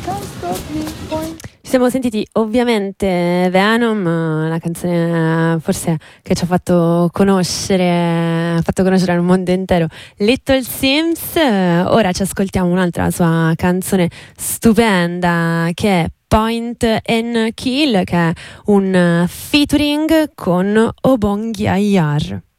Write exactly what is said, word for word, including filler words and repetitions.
Ci siamo sentiti ovviamente Venom, la canzone forse che ci ha fatto conoscere, ha fatto conoscere al mondo intero Little Sims. Ora ci ascoltiamo un'altra sua canzone stupenda che è Point and Kill, che è un featuring con Obong Yayar.